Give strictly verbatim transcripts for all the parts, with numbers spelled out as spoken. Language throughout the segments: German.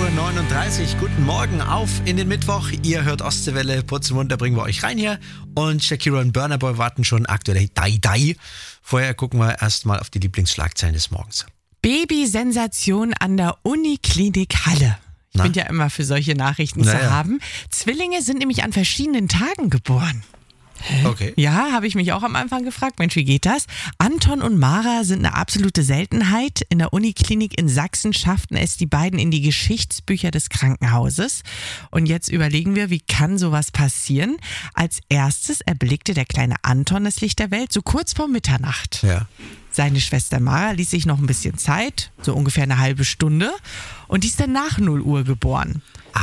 Uhr neununddreißig. Guten Morgen auf in den Mittwoch. Ihr hört Ostseewelle. Putzenmunter bringen wir euch rein hier. Und Shakira und Burna Boy warten schon aktuell. Dai, dai. Vorher gucken wir erstmal auf die Lieblingsschlagzeilen des Morgens. Baby-Sensation an der Uniklinik Halle. Ich Na? bin ja immer für solche Nachrichten Na zu ja. haben. Zwillinge sind nämlich an verschiedenen Tagen geboren. Okay. Ja, habe ich mich auch am Anfang gefragt, Mensch, wie geht das? Anton und Mara sind eine absolute Seltenheit. In der Uniklinik in Sachsen schafften es die beiden in die Geschichtsbücher des Krankenhauses. Und jetzt überlegen wir, wie kann sowas passieren? Als erstes erblickte der kleine Anton das Licht der Welt, so kurz vor Mitternacht. Ja. Seine Schwester Mara ließ sich noch ein bisschen Zeit, so ungefähr eine halbe Stunde. Und die ist dann nach null Uhr geboren.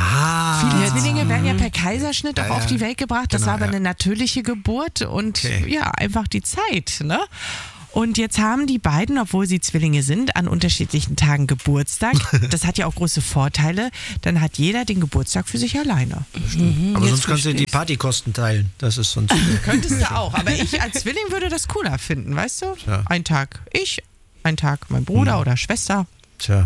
Ah. Viele Zwillinge werden ja per Kaiserschnitt auch Ja, auf ja. die Welt gebracht. Das Genau, war aber ja. eine natürliche Geburt und Okay. ja, einfach die Zeit, ne? Und jetzt haben die beiden, obwohl sie Zwillinge sind, an unterschiedlichen Tagen Geburtstag. Das hat ja auch große Vorteile. Dann hat jeder den Geburtstag für sich alleine. Aber Jetzt sonst kannst du die versteh's. Partykosten teilen. Das ist sonst. Könntest du auch. Aber ich als Zwilling würde das cooler finden, weißt du? Ja. Ein Tag ich, ein Tag mein Bruder oder Schwester. Tja.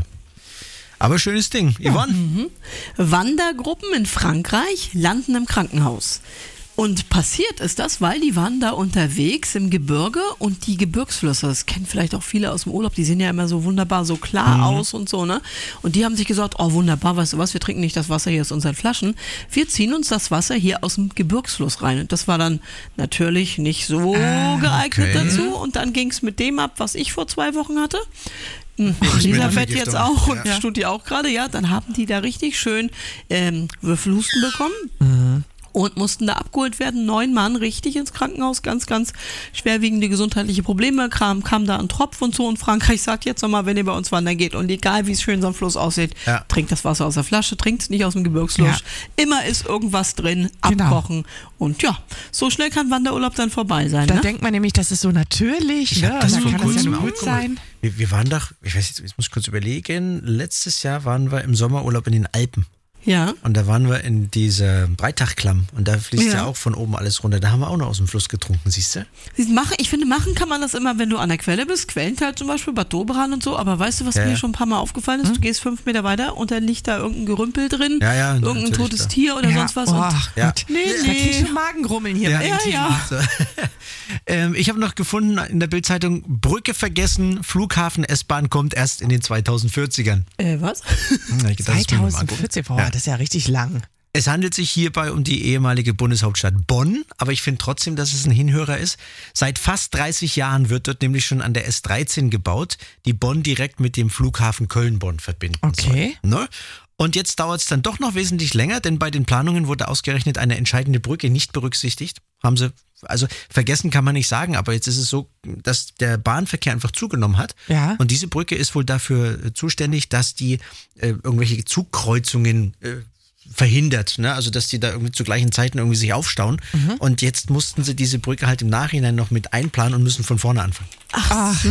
Aber schönes Ding. Yvonne? Wandergruppen in Frankreich landen im Krankenhaus. Und passiert ist das, weil die waren da unterwegs im Gebirge und die Gebirgsflüsse, das kennen vielleicht auch viele aus dem Urlaub, die sehen ja immer so wunderbar so klar aus und so, ne? Und die haben sich gesagt, oh wunderbar, weißt du was, wir trinken nicht das Wasser hier aus unseren Flaschen, wir ziehen uns das Wasser hier aus dem Gebirgsfluss rein. Und das war dann natürlich nicht so geeignet okay. dazu. Und dann ging es mit dem ab, was ich vor zwei Wochen hatte. Hm, Lebensmittelvergiftung. Elisabeth jetzt auch und Ja. Studi auch gerade, ja, dann haben die da richtig schön ähm, Würfelhusten bekommen. Und mussten da abgeholt werden, neun Mann richtig ins Krankenhaus, ganz, ganz schwerwiegende gesundheitliche Probleme, kam, kam da ein Tropf und so und Frankreich sagt jetzt nochmal, wenn ihr bei uns wandern geht und egal wie es schön so ein Fluss aussieht, Ja. trinkt das Wasser aus der Flasche, trinkt es nicht aus dem Gebirgsfluss, Ja. immer ist irgendwas drin, Genau. abkochen und ja, so schnell kann Wanderurlaub dann vorbei sein. Da Ne? denkt man nämlich, das ist so natürlich. Ich Ne? hab das Und dann vor kann das ja kurzem nur auch gut gemacht. sein. Wir, wir waren doch, ich weiß jetzt, jetzt muss ich kurz überlegen, letztes Jahr waren wir im Sommerurlaub in den Alpen. Ja. Und da waren wir in dieser Breitachklamm und da fließt ja. Ja. auch von oben alles runter. Da haben wir auch noch aus dem Fluss getrunken, siehst du? Machen, ich finde, machen kann man das immer, wenn du an der Quelle bist, Quellental zum Beispiel, Bad Doberan und so, aber weißt du, was Ja, mir ja. schon ein paar Mal aufgefallen ist? Du gehst fünf Meter weiter und dann liegt da irgendein Gerümpel drin, Ja, ja, irgendein natürlich, totes klar. Tier oder Ja. sonst was. Oh, Und Ja. Gott. nee, Da krieg ich nee. schon Magengrummeln hier Ja. bei dem Ja, Thema. ja. So. ähm, ich habe noch gefunden in der Bildzeitung, Brücke vergessen, Flughafen S-Bahn kommt erst in den zweitausendvierzigern. Äh, was? Ja, ich- das ist mir mal angucken. zweitausendvierzehn, boah, Ja. das ist ja richtig lang. Es handelt sich hierbei um die ehemalige Bundeshauptstadt Bonn, aber ich finde trotzdem, dass es ein Hinhörer ist. Seit fast dreißig Jahren wird dort nämlich schon an der S dreizehn gebaut, die Bonn direkt mit dem Flughafen Köln-Bonn verbinden Okay. soll. Ne? Und jetzt dauert es dann doch noch wesentlich länger, denn bei den Planungen wurde ausgerechnet eine entscheidende Brücke nicht berücksichtigt. Haben sie, also vergessen kann man nicht sagen, aber jetzt ist es so, dass der Bahnverkehr einfach zugenommen hat. Ja. Und diese Brücke ist wohl dafür äh, zuständig, dass die äh, irgendwelche Zugkreuzungen äh, verhindert, ne? Also dass die da irgendwie zu gleichen Zeiten irgendwie sich aufstauen. Und jetzt mussten sie diese Brücke halt im Nachhinein noch mit einplanen und müssen von vorne anfangen. Ach so.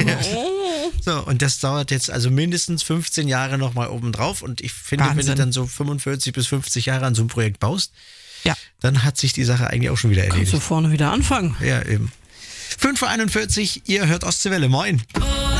So, und das dauert jetzt also mindestens fünfzehn Jahre nochmal oben drauf. Und ich finde, wenn du Wahnsinn. dann so fünfundvierzig bis fünfzig Jahre an so einem Projekt baust, Ja. dann hat sich die Sache eigentlich auch schon wieder Kannst erledigt. du vorne wieder anfangen. Ja, eben. fünf Uhr einundvierzig, ihr hört Ostseewelle, moin.